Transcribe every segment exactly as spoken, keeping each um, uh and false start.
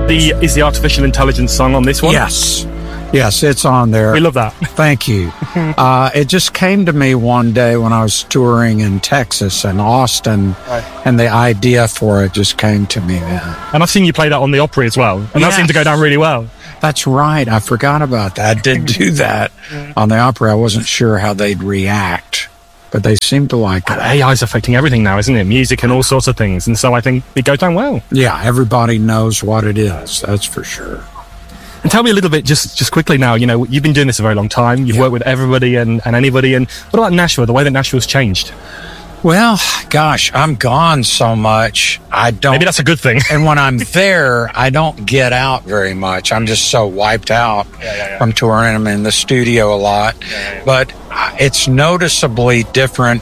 The is the artificial intelligence song on this one? Yes. Yes, it's on there. We love that. Thank you. uh, it just came to me one day when I was touring in Texas and Austin, right. and the idea for it just came to me then. And I've seen you play that on the Opry as well, and yes. that seemed to go down really well. That's right. I forgot about that. I did do that on the Opry. I wasn't sure how they'd react, but they seemed to like it. A I is affecting everything now, isn't it? Music and all sorts of things, and so I think it goes down well. Yeah, everybody knows what it is. That's for sure. And tell me a little bit, just just quickly now, you know, you've been doing this a very long time. You've yeah. worked with everybody and, and anybody. And what about Nashville, the way that Nashville's changed? Well, gosh, I'm gone so much. I don't. Maybe that's a good thing. And when I'm there, I don't get out very much. I'm just so wiped out yeah, yeah, yeah. from touring. I'm in the studio a lot. Yeah, yeah, yeah. But it's noticeably different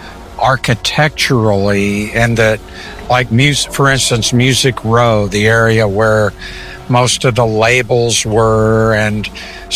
architecturally, and that, like, music, for instance, Music Row, the area where most of the labels were, and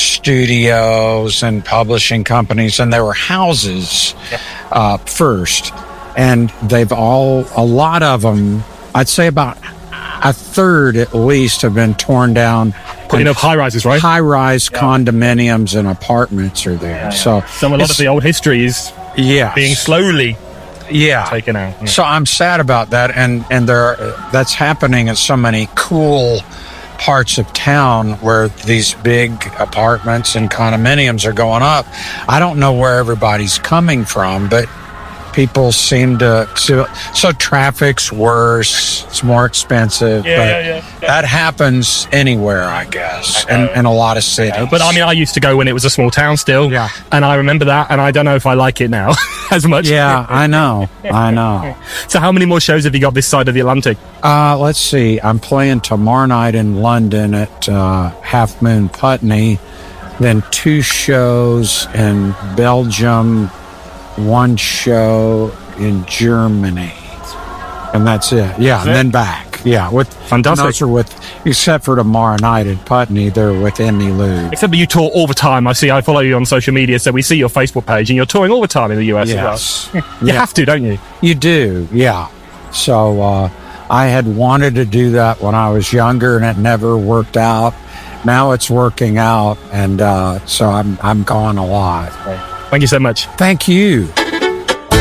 studios and publishing companies, and there were houses uh, first, and they've all, a lot of them, I'd say about a third at least, have been torn down. Putting up high rises, right? High rise yeah. condominiums and apartments are there. Yeah, yeah. So, so a lot of the old history is yes. being slowly yeah. taken out. Yeah. So I'm sad about that, and and there are, that's happening in so many cool parts of town where these big apartments and condominiums are going up. I don't know where everybody's coming from, but people seem to, so, so traffic's worse, it's more expensive, yeah, but yeah, yeah, yeah. that happens anywhere, I guess, in, in a lot of cities. I but I mean, I used to go when it was a small town still, yeah. and I remember that, and I don't know if I like it now as much. Yeah, I know, I know. So how many more shows have you got this side of the Atlantic? Uh, let's see, I'm playing tomorrow night in London at uh, Half Moon Putney, then two shows in Belgium, one show in Germany, and that's it. Yeah, and then back. Yeah, with fantastic. Those are with, except for tomorrow night in Putney, they're with Emmylou. Except that you tour all the time. I see. I follow you on social media, so we see your Facebook page, and you're touring all the time in the U S yes. as well. You yeah. have to, don't you? You do. Yeah. So uh, I had wanted to do that when I was younger, and it never worked out. Now it's working out, and uh, so I'm I'm gone a lot. Right. Thank you so much. Thank you.